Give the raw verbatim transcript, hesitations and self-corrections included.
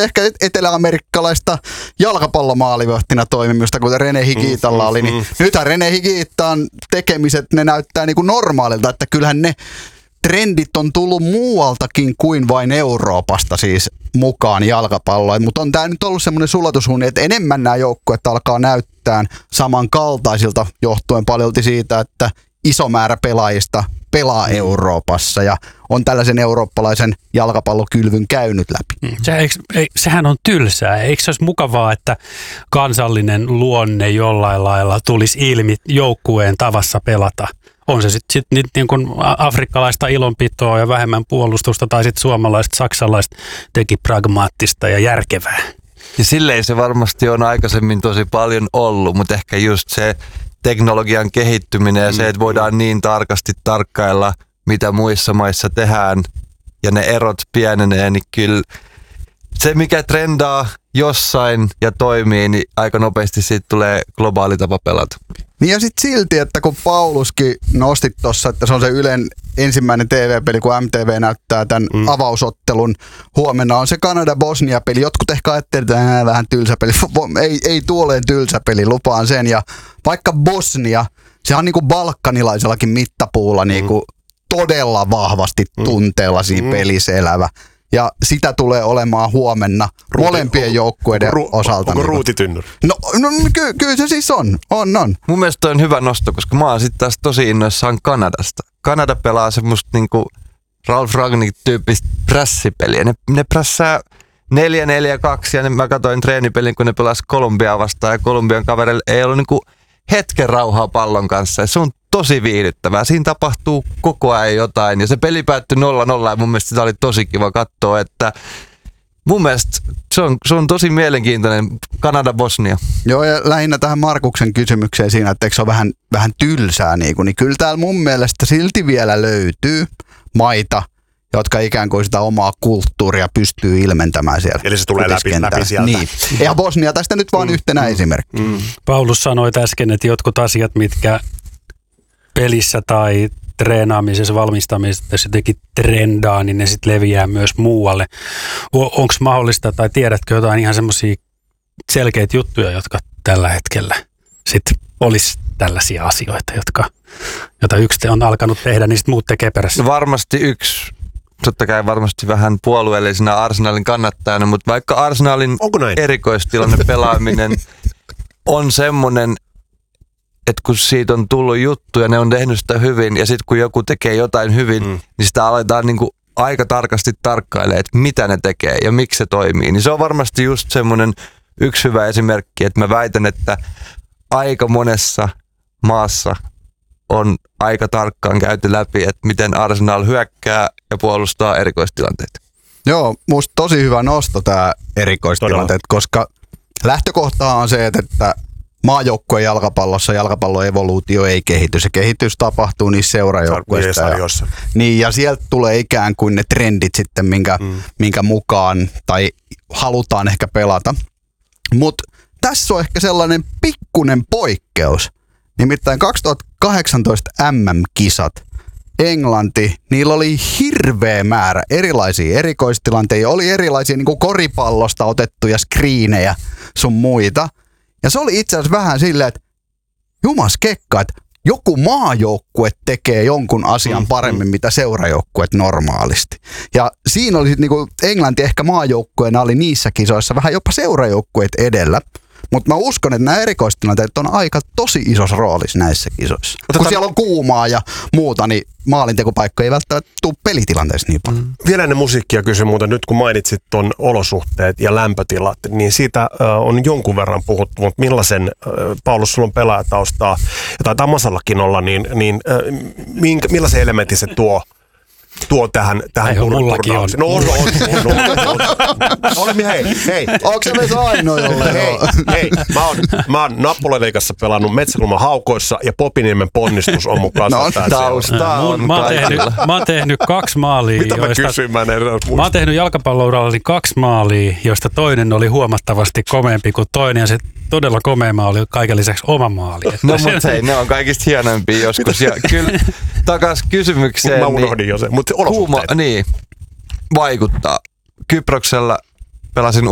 oli ehkä eteläamerikkalaista jalkapallomaalivahtina toimimista, kuten Rene Higuitalla oli. Niin nythän Rene Higuitan tekemiset, ne näyttää niin kuin normaalilta, että kyllähän ne trendit on tullut muualtakin kuin vain Euroopasta siis mukaan jalkapalloon. Mutta on tämä nyt ollut semmoinen sulatusuuni, että enemmän nämä joukkueet alkaa näyttää samankaltaisilta johtuen paljolti siitä, että iso määrä pelaajista pelaa Euroopassa ja on tällaisen eurooppalaisen jalkapallokylvyn käynyt läpi. Se, eikö, ei, sehän on tylsää. Eikö se olisi mukavaa, että kansallinen luonne jollain lailla tulisi ilmi joukkueen tavassa pelata? On se sitten sit, sit, niin kuin afrikkalaista ilonpitoa ja vähemmän puolustusta tai sitten suomalaiset, saksalaiset teki pragmaattista ja järkevää. Ja silleen se varmasti on aikaisemmin tosi paljon ollut, mutta ehkä just se teknologian kehittyminen ja se, että voidaan niin tarkasti tarkkailla, mitä muissa maissa tehdään ja ne erot pienenee, niin kyllä se, mikä trendaa jossain ja toimii, niin aika nopeasti siitä tulee globaali tapa pelata. Niin ja sitten silti, että kun Pauluskin nosti tuossa, että se on se Ylen ensimmäinen T V-peli, kun M T V näyttää tämän mm. avausottelun. Huomenna on se Kanada-Bosnia-peli. Jotkut ehkä ajattelevat, että äh, vähän tylsä peli. Ei, ei tuoleen tylsä peli, lupaan sen. Ja vaikka Bosnia, sehän on niin kuin balkanilaisellakin mittapuulla niin kuin mm. todella vahvasti tunteella siinä mm. pelissä elävä. Ja sitä tulee olemaan huomenna Ruuti, molempien joukkueiden ru, osalta. Onko ruutitynnyri? No, no ky, kyllä se siis on. on, on. Mun mielestä on hyvä nosto, koska mä oon sitten taas tosi innoissaan Kanadasta. Kanada pelaa semmoista niinku Ralf Rangnick-tyyppistä prässipeliä. Ne, ne prässää neljä neljä kaksi ja ne, mä katsoin treenipelin, kun ne pelasi Kolumbiaa vastaan ja Kolumbian kaverille ei ollut niinku hetken rauhaa pallon kanssa. Ja se on tosi viihdyttävää. Siinä tapahtuu koko ajan jotain ja se peli päättyi nolla nolla ja mun mielestä sitä oli tosi kiva katsoa, että mun mielestä se on, se on tosi mielenkiintoinen Kanada-Bosnia. Joo, ja lähinnä tähän Markuksen kysymykseen siinä, että eikö se ole vähän, vähän tylsää, niin, kuin, niin kyllä täällä mun mielestä silti vielä löytyy maita, jotka ikään kuin sitä omaa kulttuuria pystyy ilmentämään siellä. Eli se tulee läpi, läpi sieltä. Niin. Ja Bosnia tästä nyt vaan mm. yhtenä mm. esimerkki. Mm. Paulus sanoi äsken, että jotkut asiat, mitkä pelissä tai treenaamisessa, valmistamisessa jotenkin trendaa, niin ne sitten leviää myös muualle. Onko mahdollista tai tiedätkö jotain ihan semmoisia selkeitä juttuja, jotka tällä hetkellä sitten olisi tällaisia asioita, jotka, joita yksi on alkanut tehdä, niin sitten muut tekee perässä? No varmasti yksi, totta kai varmasti vähän puolueellisena Arsenalin kannattajana, mutta vaikka Arsenalin erikoistilanne pelaaminen on semmoinen, että kun siitä on tullut juttu ja ne on tehnyt sitä hyvin ja sitten kun joku tekee jotain hyvin, mm. niin sitä aletaan niinku aika tarkasti tarkkailemaan, että mitä ne tekee ja miksi se toimii. Niin se on varmasti just semmoinen yksi hyvä esimerkki, että mä väitän, että aika monessa maassa on aika tarkkaan käyty läpi, että miten Arsenal hyökkää ja puolustaa erikoistilanteita. Joo, musta tosi hyvä nosto tämä erikoistilanteet, Todella. koska lähtökohta on se, että maajoukkueen jalkapallossa jalkapallon evoluutio ei kehity. Se kehitys tapahtuu niissä seurajoukkueissa. Ja, niin, ja sieltä tulee ikään kuin ne trendit sitten, minkä, mm. minkä mukaan tai halutaan ehkä pelata. Mutta tässä on ehkä sellainen pikkunen poikkeus. Nimittäin kaksituhattakahdeksantoista M M-kisat. Englanti, niillä oli hirveä määrä erilaisia erikoistilanteita. Oli erilaisia niin kuin koripallosta otettuja skriinejä sun muita. Ja se oli itse asiassa vähän silleen, että jumas kekka, että joku maajoukkue tekee jonkun asian paremmin, mitä seurajoukkueet normaalisti. Ja siinä oli sitten niinku Englanti ehkä maajoukkueena oli niissä kisoissa vähän jopa seurajoukkueet edellä. Mutta mä uskon, että nämä erikoistilanteet on aika tosi isossa roolissa näissä kisoissa. Mutta kun siellä on kuumaa ja muuta, niin maalintekopaikka ei välttämättä tule pelitilanteessa niin paljon. Mm. Vielä ennen musiikkia kysyn muuten, nyt kun mainitsit tuon olosuhteet ja lämpötilat, niin siitä äh, on jonkun verran puhuttu, mutta millaisen, äh, Paulus, sulla on pelaajataustaa, ja taitaa Masallakin olla, niin, niin äh, minkä, millaisen elementin se tuo? Tuo tähän, tähän turnaukseen. No on, on, on, on, on. Olemme, hei, hei. Onko se myös ainoa, jolle? Hei, hei. Mä oon, mä oon Nappulaliigassa pelannut Metsäkulman Haukoissa ja Popiniemen ponnistus on mun kanssa. No tausta on mä, oon tehnyt, mä oon tehnyt kaksi maalia. Mitä mä joista, kysyn? Mä en edes muista. Mä oon tehnyt jalkapallourallani kaksi maalia, joista toinen oli huomattavasti komeampi kuin toinen ja se todella komeama oli kaiken lisäksi oma maali. No mutta hei, ne on kaikista hienoimpia joskus. Ja kyllä takas kysymykseen. Mä unohdin jo sen, mutta kuuma, niin, vaikuttaa. Kyproksella pelasin